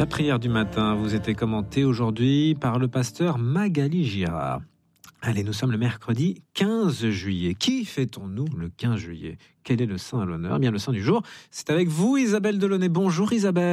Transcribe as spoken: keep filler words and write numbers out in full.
La prière du matin vous était commentée aujourd'hui par le pasteur Magali Girard. Allez, nous sommes le mercredi quinze juillet. Qui fêtons-nous le quinze juillet ? Quel est le saint à l'honneur ? Eh bien, le saint du jour, c'est avec vous, Isabelle Delaunay. Bonjour Isabelle.